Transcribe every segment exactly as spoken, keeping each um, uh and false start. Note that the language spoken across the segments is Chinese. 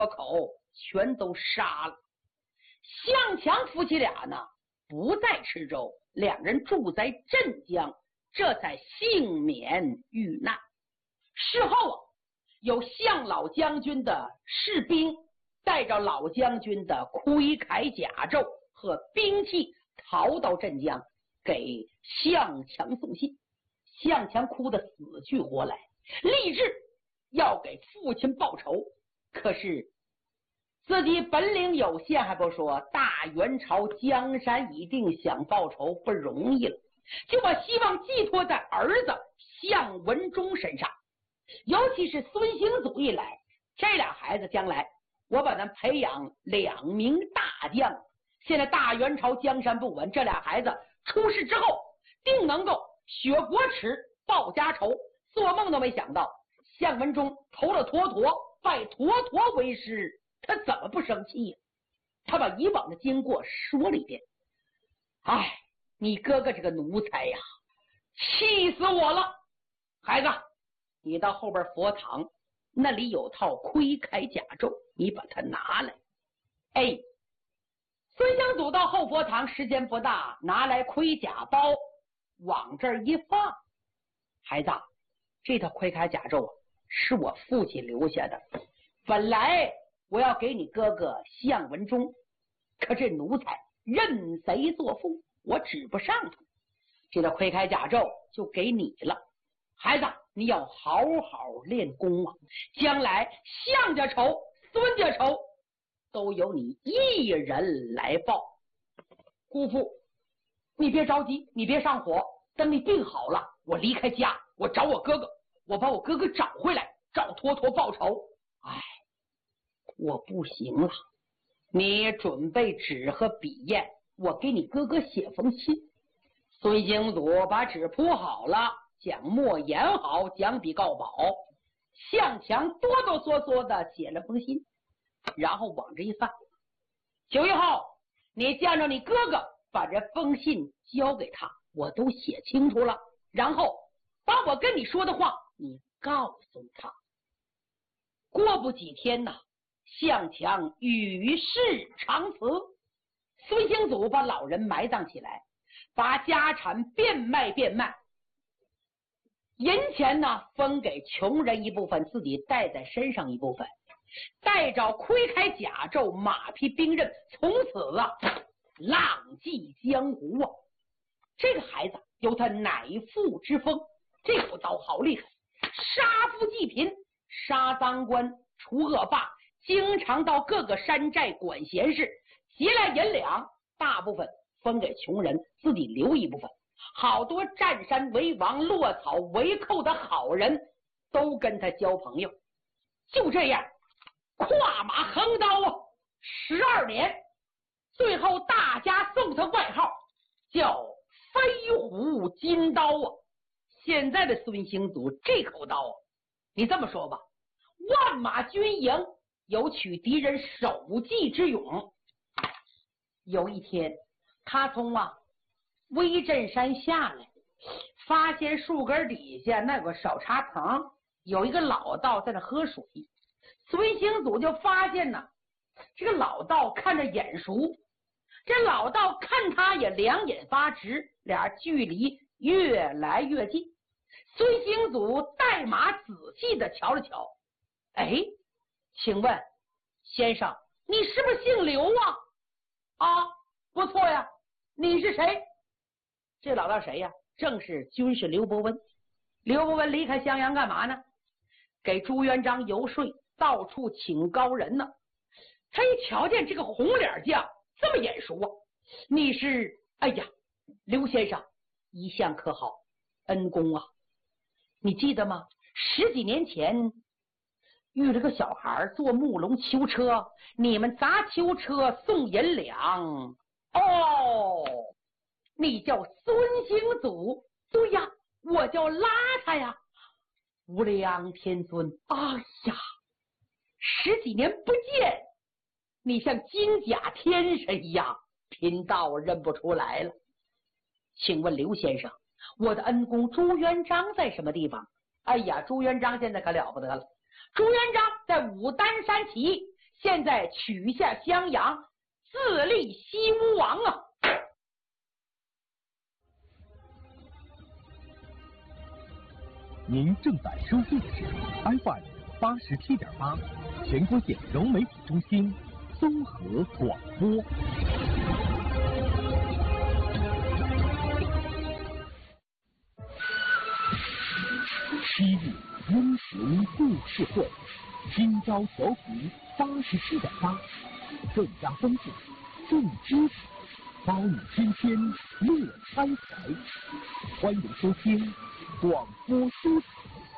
口全都杀了。向强夫妻俩呢不在池州，两人住在镇江，这才幸免遇难。事后啊，有向老将军的士兵带着老将军的盔铠甲胄和兵器逃到镇江，给向强送信。向强哭得死去活来，立志要给父亲报仇。可是自己本领有限还不说，大元朝江山已定，想报仇不容易了，就把希望寄托在儿子向文忠身上。尤其是孙兴祖一来，这俩孩子将来我把他培养两名大将。现在大元朝江山不稳，这俩孩子出事之后定能够雪国耻，报家仇。做梦都没想到向文忠投了妥妥，拜妥妥为师，他怎么不生气呀？他把以往的经过说了一遍。哎，你哥哥这个奴才呀，气死我了！孩子，你到后边佛堂那里有套盔铠甲胄，你把它拿来。哎，孙湘祖到后佛堂，时间不大，拿来盔甲包往这儿一放。孩子，这套盔铠甲胄是我父亲留下的，本来我要给你哥哥向文忠，可这奴才认贼作父，我指不上他，这套盔铠甲胄就给你了。孩子，你要好好练功啊，将来向家仇孙家仇都由你一人来报。姑父，你别着急，你别上火，等你病好了，我离开家，我找我哥哥，我把我哥哥找回来，找妥妥报仇。哎，我不行了，你准备纸和笔砚，我给你哥哥写封信。孙兴祖把纸铺好了，将墨研好，将笔告宝。向强哆哆嗦嗦的写了封信，然后往这一放。九月后，你见着你哥哥，把这封信交给他，我都写清楚了，然后把我跟你说的话你告诉他。过不几天呢，向强与世长辞。孙兴祖把老人埋葬起来，把家产变卖变卖，银钱呢分给穷人一部分，自己带在身上一部分，带着盔铠甲胄马匹兵刃，从此啊浪迹江湖啊。这个孩子有他乃父之风，这口刀好厉害，杀富济贫，杀赃官除恶霸，经常到各个山寨管闲事，劫来银两大部分分给穷人，自己留一部分。好多占山为王落草为寇的好人都跟他交朋友。就这样跨马横刀啊，十二年，最后大家送他外号叫飞虎金刀啊。现在的孙兴祖这口刀啊，你这么说吧，万马军营有取敌人首级之勇。有一天他从啊威震山下来，发现树根底下那个小茶棚有一个老道在那喝水。孙兴祖就发现呢，这个老道看着眼熟，这老道看他也两眼发直，俩距离越来越近。孙兴祖带马仔细的瞧了瞧，哎，请问先生，你是不是姓刘啊？啊，不错呀，你是谁？这老道谁呀？正是军师刘伯温。刘伯温离开襄阳干嘛呢？给朱元璋游说，到处请高人呢。他一瞧见这个红脸将这么眼熟啊，你是？哎呀，刘先生一向可好，恩公啊，你记得吗？十几年前遇了个小孩坐木龙囚车，你们砸囚车送银两。哦，你叫孙兴祖？对呀，我叫拉他呀。无量天尊，哎呀，十几年不见，你像金甲天神一样，贫道认不出来了。请问刘先生，我的恩公朱元璋在什么地方？哎呀，朱元璋现在可了不得了，朱元璋在武当山起义， 现在取下襄阳，自立西吴王啊！ 您正在收听的是 F M 八十七点八，全国县融媒体中心综合广播。昔日英雄故事会，今朝调频八十七点八，更加丰富，更精彩，包你天天乐开怀。欢迎收听广播书场。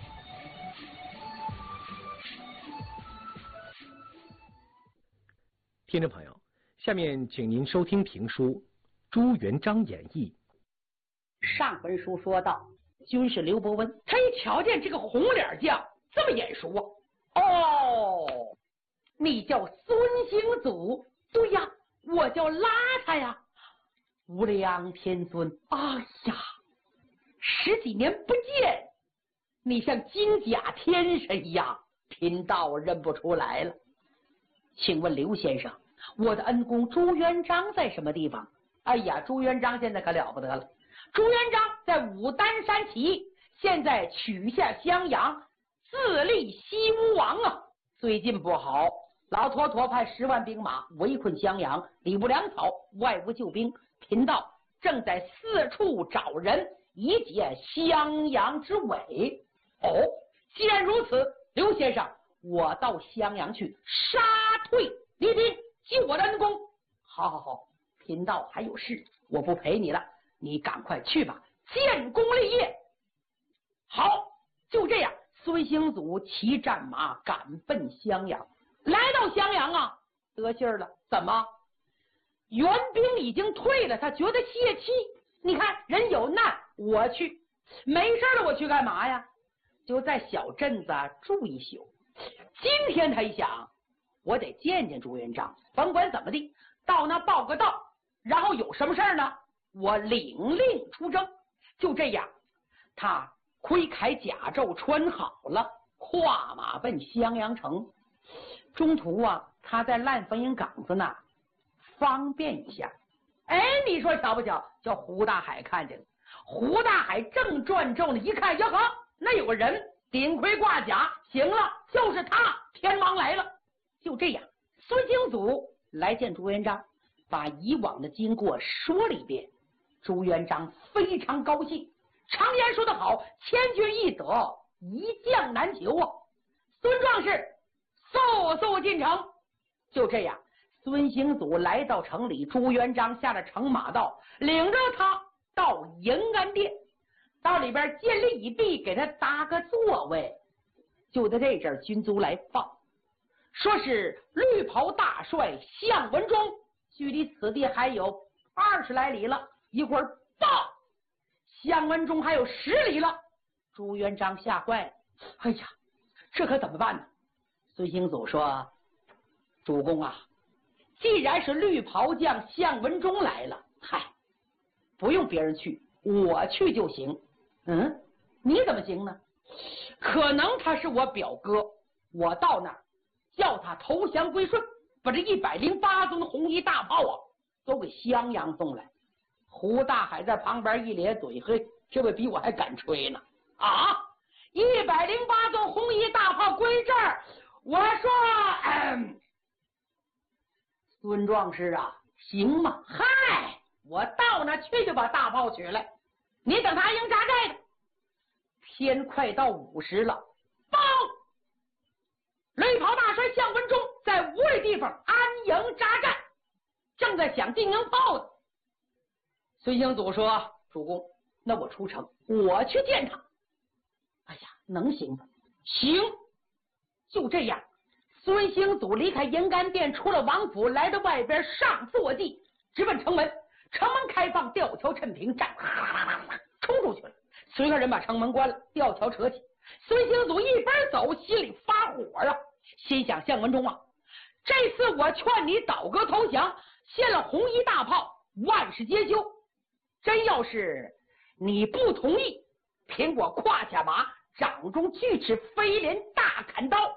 听众朋友，下面请您收听评书《朱元璋演义》。 上文书说到，军师刘伯温，他一瞧见这个红脸将这么眼熟啊，哦，你叫孙兴祖？对呀，我叫邋遢呀。无量天尊，哎呀，十几年不见，你像金甲天神一样，贫道认不出来了。请问刘先生，我的恩公朱元璋在什么地方？哎呀，朱元璋现在可了不得了。朱元璋在武丹山起义，现在取下襄阳，自立西吴王啊！最近不好，老妥妥派十万兵马围困襄阳，里无粮草，外无救兵，贫道正在四处找人以解襄阳之围。哦，既然如此，刘先生，我到襄阳去杀退李丁，救我的恩公。好好好，贫道还有事，我不陪你了，你赶快去吧，建功立业。好，就这样，孙兴祖骑战马赶奔襄阳。来到襄阳啊，得信儿了，怎么？援兵已经退了，他觉得泄气。你看人有难我去，没事了我去干嘛呀？就在小镇子住一宿。今天他一想，我得见见朱元璋，甭管怎么地，到那报个到，然后有什么事儿呢，我领令出征。就这样，他盔铠甲胄穿好了，跨马奔襄阳城。中途啊，他在烂坟营岗子那方便一下。哎，你说巧不巧，叫胡大海看见了。胡大海正转轴呢，一看，呀呵，那有个人顶盔挂甲，行了，就是他，天王来了。就这样，孙兴祖来见朱元璋，把以往的经过说了一遍。朱元璋非常高兴，常言说得好，千军易得，一将难求啊。孙壮士，速速进城。就这样，孙兴祖来到城里，朱元璋下了城马道，领着他到迎安殿，到里边建立已毕，给他搭个座位。就在这阵，军卒来报，说是绿袍大帅项文忠，距离此地还有二十来里了。一会儿报，项文忠还有十里了。朱元璋吓坏了，哎呀，这可怎么办呢？孙兴祖说：“主公啊，既然是绿袍将项文忠来了，嗨，不用别人去，我去就行。”嗯，你怎么行呢？可能他是我表哥，我到那儿叫他投降归顺，把这一百零八宗的红衣大炮啊都给襄阳送来。胡大海在旁边一咧嘴，嘿，这位比我还敢吹呢啊！一百零八宗红衣大炮归这儿，我说，嗯，孙壮士啊，行吗？嗨，我到那去就把大炮取来，你等他营扎寨的。天快到午时了，报，绿袍大帅项文忠在五里地方安营扎寨，正在想进营炮的。孙兴祖说：“主公，那我出城，我去见他。”哎呀，能行吗？行。就这样，孙兴祖离开迎安殿，出了王府，来到外边上坐骑，直奔城门。城门开放，吊桥趁平，战冲出去了。随后人把城门关了，吊桥扯起。孙兴祖一边走，心里发火啊，心想：项文忠啊，这次我劝你倒戈投降，献了红衣大炮，万事皆休。真要是你不同意，凭我胯下马，掌中锯齿飞镰大砍刀，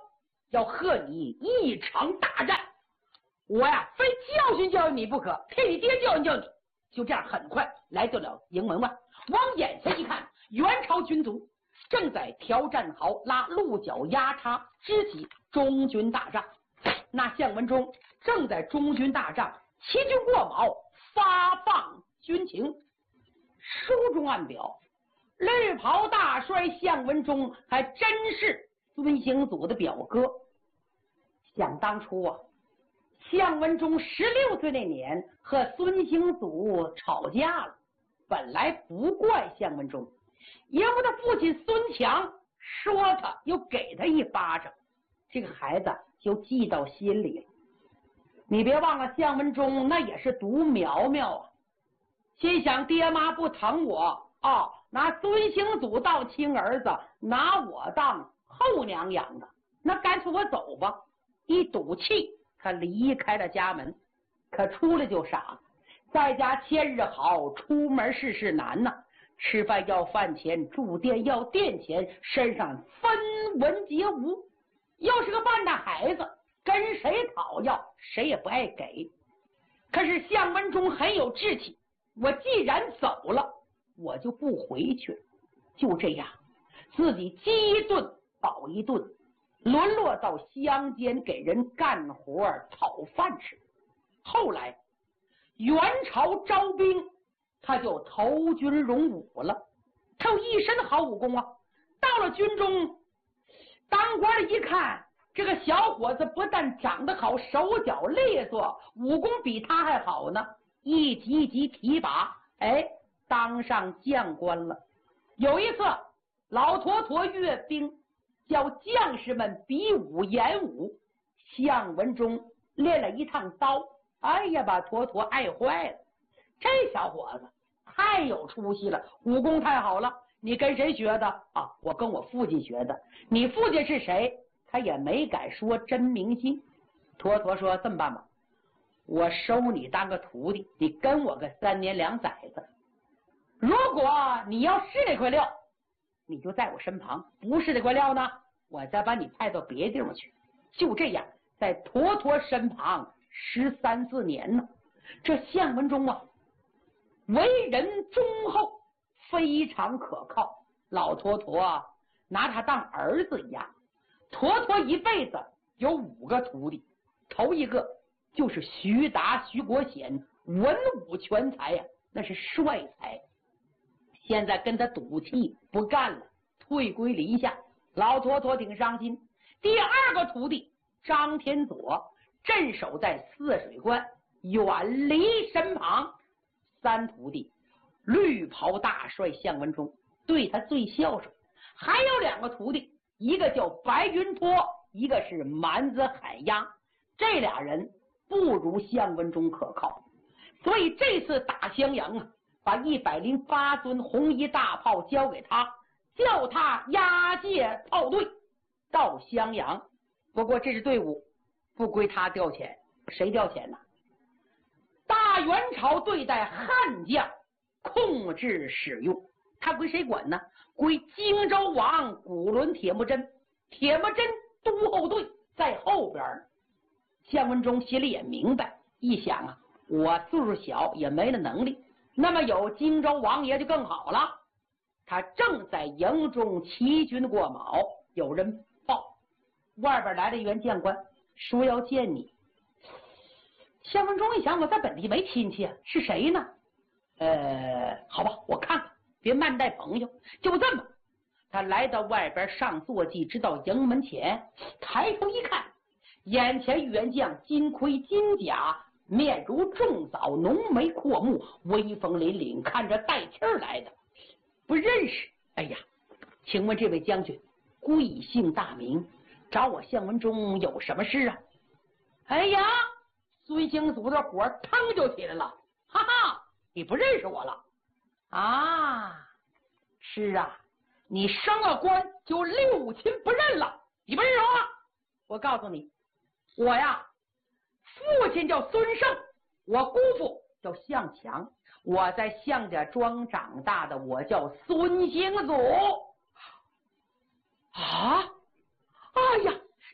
要和你一场大战。我呀，非教训教训你不可，替你爹教训教训你。就这样，很快来到了营门外，往眼前一看，元朝军卒正在调战壕拉鹿角压叉支起中军大帐。那项文忠正在中军大帐齐军过卯，发放军情。书中暗表，绿袍大帅项文忠还真是孙兴祖的表哥。想当初啊，项文忠十六岁那年和孙兴祖吵架了，本来不怪项文忠，因为他父亲孙强说他又给他一巴掌，这个孩子就记到心里了。你别忘了，项文忠那也是独苗苗啊，心想爹妈不疼我哦，拿孙兴祖当亲儿子，拿我当后娘养的，那干脆我走吧。一赌气，他离开了家门，可出来就傻了。在家千日好，出门事事难呐、啊。吃饭要饭钱，住店要店钱，身上分文皆无。又是个半大孩子，跟谁讨要，谁也不爱给。可是项文忠很有志气，我既然走了，我就不回去了。就这样，自己饥一顿饱一顿，沦落到乡间给人干活讨饭吃。后来元朝招兵，他就投军荣武了。他有一身好武功啊，到了军中，当官的一看，这个小伙子不但长得好，手脚利索，武功比他还好呢，一级一级提拔，哎，当上将官了。有一次老陀陀阅兵，叫将士们比武演武，项文忠练了一趟刀，哎呀，把陀陀爱坏了。这小伙子太有出息了，武功太好了。你跟谁学的啊？我跟我父亲学的。你父亲是谁？他也没敢说真名姓。陀陀说，这么办吧，我收你当个徒弟，你跟我个三年两载子。如果你要是那块料，你就在我身旁；不是那块料呢，我再把你派到别地方去。就这样，在陀陀身旁十三四年呢。这项文忠啊，为人忠厚，非常可靠。老陀陀啊，拿他当儿子一样。陀陀一辈子有五个徒弟，头一个就是徐达、徐国显，文武全才呀、啊，那是帅才。现在跟他赌气不干了，退归篱下。老陀陀挺伤心。第二个徒弟张天佐镇守在泗水关，远离身旁。三徒弟绿袍大帅项文忠对他最孝顺。还有两个徒弟，一个叫白云波，一个是蛮子海鸭。这俩人不如项文忠可靠，所以这次打襄阳啊，把一百零八尊红衣大炮交给他，叫他押解炮队到襄阳。不过这支队伍不归他调遣，谁调遣呢？大元朝对待汉将控制使用，他归谁管呢？归荆州王古伦铁木真。铁木真督后队在后边。项文忠心里也明白，一想啊，我岁数小，也没那能力，那么有荆州王爷就更好了。他正在营中齐军过卯，有人报，外边来了一员将官，说要见你。项文忠一想，我在本地没亲戚啊，是谁呢？呃，好吧，我看看，别慢待朋友。就这么，他来到外边上坐骑，直到营门前，抬头一看，眼前员将金盔金甲，面如重枣，浓眉阔目，威风凛凛，看着带气儿来的。不认识。哎呀，请问这位将军贵姓大名？找我项文忠有什么事啊？哎呀，孙兴祖的火腾就起来了。哈哈，你不认识我了啊？是啊，你升了官就六亲不认了，你不认识我？我告诉你，我呀，父亲叫孙胜，我姑父叫项强，我在项家庄长大的，我叫孙兴祖。啊，哎呀，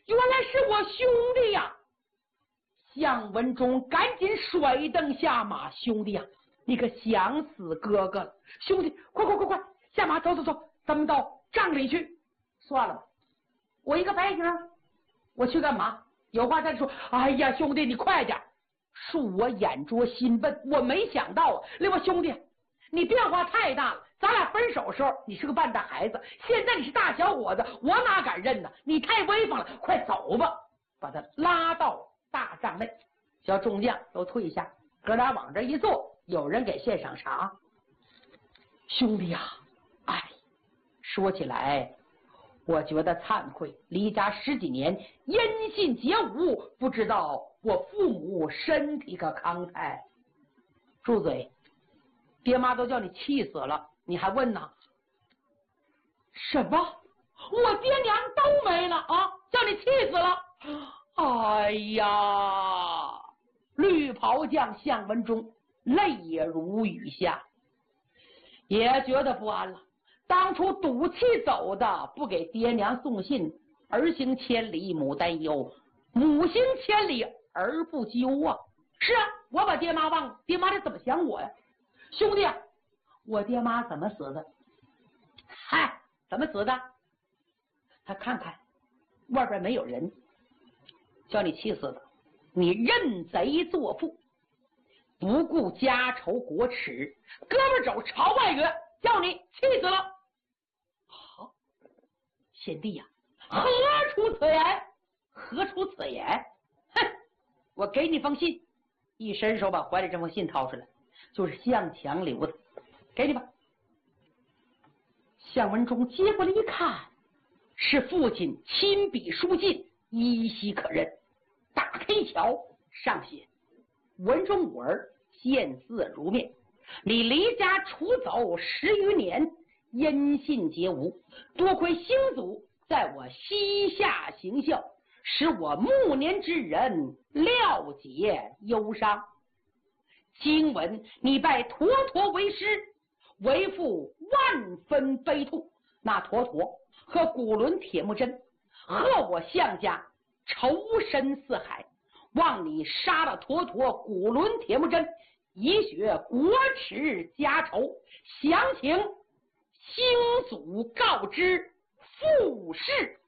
原来是我兄弟呀！向文忠赶紧甩蹬下马，兄弟呀，你可想死哥哥了！兄弟，快快快快下马，走走走，咱们到帐里去。算了吧，我一个白行，我去干嘛？有话再说。哎呀，兄弟，你快点！恕我眼拙心笨，我没想到啊，另外兄弟，你变化太大了。咱俩分手时候你是个半大孩子，现在你是大小伙子，我哪敢认呢？你太威风了，快走吧！把他拉到大帐内，小众将都退下，哥俩往这一坐，有人给献上茶。兄弟呀、啊，哎，说起来，我觉得惭愧，离家十几年，音信皆无，不知道我父母身体可康泰。住嘴！爹妈都叫你气死了，你还问呢？什么？我爹娘都没了啊！叫你气死了！哎呀！绿袍将向文忠泪也如雨下，也觉得不安了。当初赌气走的，不给爹娘送信，儿行千里母担忧，母行千里儿不究啊！是啊，我把爹妈忘了，爹妈得怎么想我呀？兄弟啊，我爹妈怎么死的？嗨，怎么死的？他看看外边没有人，叫你气死的。你认贼作父，不顾家仇国耻，胳膊肘朝外撅，叫你气死了。好，贤弟呀、啊，何出此言？何出此言？哼！我给你封信，一伸手把怀里这封信掏出来，就是向强留的，给你吧。向文忠接过来一看，是父亲亲笔书信，依稀可认。打开一瞧，上写：文忠五儿，见字如面。你离家出走十余年，音信皆无，多亏星祖在我膝下行孝，使我暮年之人料解忧伤。今闻你拜坨坨为师，为父万分悲痛。那坨坨和古伦铁木真，和我向家仇深似海，望你杀了坨坨、古伦、铁木真，以雪国耻家仇。详情星祖告知父氏。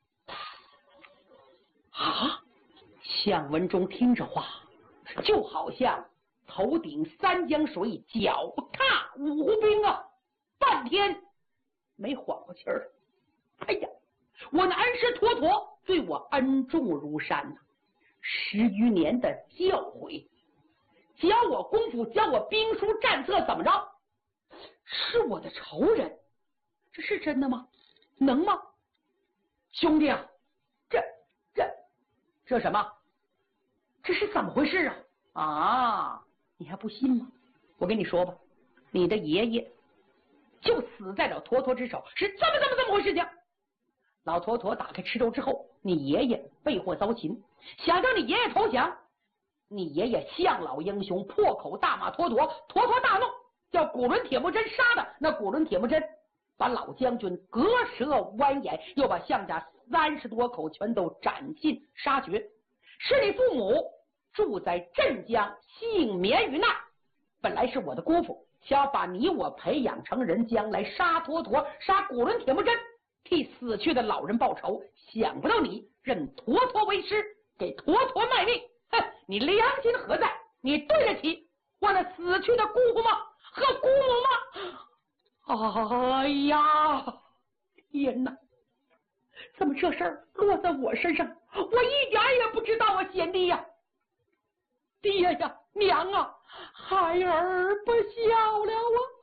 啊！向文忠听着话，就好像头顶三江水，脚踏五湖冰啊！半天没缓过气儿。哎呀，我那恩师坨坨对我恩重如山呐、啊，十余年的教诲，教我功夫，教我兵书战策，怎么着？是我的仇人，这是真的吗？能吗？兄弟啊，这这这什么？这是怎么回事啊？啊，你还不信吗？我跟你说吧，你的爷爷就死在了坨坨之手，是这么这么这么回事情。老坨坨打开螭州之后，你爷爷被祸遭擒，想叫你爷爷投降，你爷爷向老英雄，破口大骂坨坨，坨坨大怒，叫古伦铁木真杀的。那古伦铁木真把老将军割舌剜眼，又把项家三十多口全都斩尽杀绝。是你父母住在镇江，幸免于难。本来是我的姑父，想要把你我培养成人，将来杀坨坨，杀古伦铁木真，替死去的老人报仇。想不到你认坨坨为师，给坨坨卖命。哼，你良心何在？你对得起我那死去的姑父吗？和姑母吗？哎呀，天哪！怎么这事儿落在我身上？我一点也不知道啊，贤弟呀，爹呀，娘啊，孩儿不孝了啊！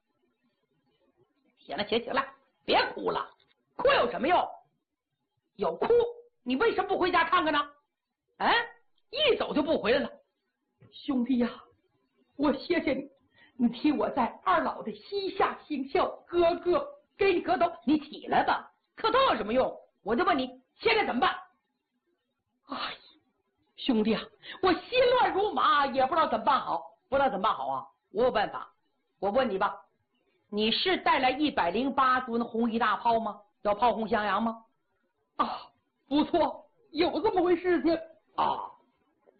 行了，行行了，别哭了，哭有什么用？有哭，你为什么不回家看看呢？哎，一走就不回来了。兄弟呀，我谢谢你，你替我在二老的膝下行孝，哥哥给你磕头，你起来吧。磕头有什么用？我就问你，现在怎么办？哎，兄弟啊，我心乱如麻，也不知道怎么办好，不知道怎么办好啊！我有办法，我问你吧，你是带来一百零八尊红衣大炮吗？要炮轰襄阳吗？啊，不错， 有这么回事情啊？